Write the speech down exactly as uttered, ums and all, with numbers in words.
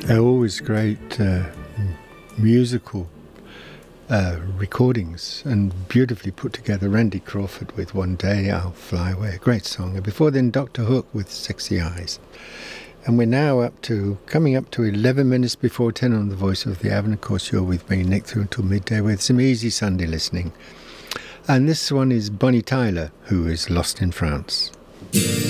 They're always great uh, musical uh, recordings and beautifully put together. Randy Crawford with One Day I'll Fly Away, a great song. And before then, Doctor Hook with Sexy Eyes. And we're now up to, coming up to eleven minutes before ten on The Voice of the Avon. Of course, you're with me, Nick, through until midday with some easy Sunday listening. And this one is Bonnie Tyler, who is Lost in France.